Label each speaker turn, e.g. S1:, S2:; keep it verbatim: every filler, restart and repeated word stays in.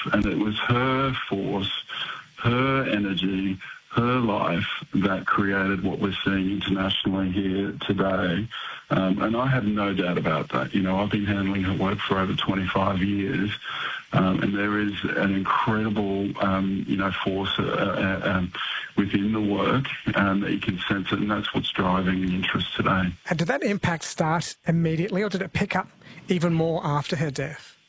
S1: And it was her force, her energy, her life that created what we're seeing internationally here today. Um, and I have no doubt about that. You know, I've been handling her work for over twenty-five years, um, and there is an incredible, um, you know, force uh, uh, um, within the work um, that you can sense it, and that's what's driving the interest today.
S2: And did that impact start immediately, or did it pick up even more after her death?